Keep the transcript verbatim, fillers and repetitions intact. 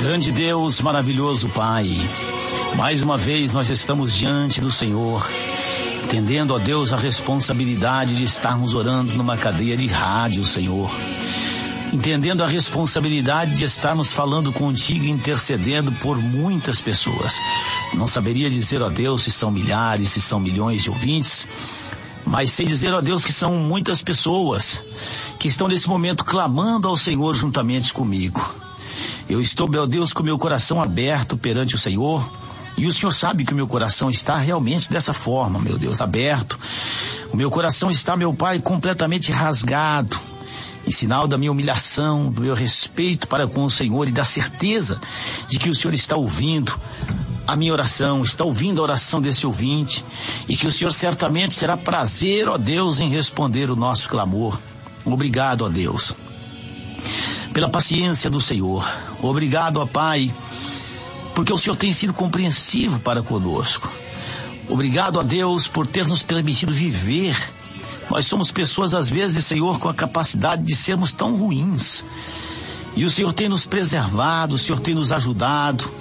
Grande Deus, maravilhoso Pai, mais uma vez nós estamos diante do Senhor, entendendo, ó Deus, a responsabilidade de estarmos orando numa cadeia de rádio, Senhor. Entendendo a responsabilidade de estarmos falando contigo e intercedendo por muitas pessoas. Não saberia dizer, ó Deus, se são milhares, se são milhões de ouvintes, mas sei dizer, ó Deus, que são muitas pessoas que estão nesse momento clamando ao Senhor juntamente comigo. Eu estou, meu Deus, com o meu coração aberto perante o Senhor, e o Senhor sabe que o meu coração está realmente dessa forma, meu Deus, aberto. O meu coração está, meu Pai, completamente rasgado, em sinal da minha humilhação, do meu respeito para com o Senhor e da certeza de que o Senhor está ouvindo a minha oração, está ouvindo a oração desse ouvinte, e que o Senhor certamente será prazer, ó Deus, em responder o nosso clamor. Obrigado, ó Deus, pela paciência do Senhor. Obrigado, ó Pai, porque o Senhor tem sido compreensivo para conosco. Obrigado, ó Deus, por ter nos permitido viver. Nós somos pessoas, às vezes, Senhor, com a capacidade de sermos tão ruins. E o Senhor tem nos preservado, o Senhor tem nos ajudado.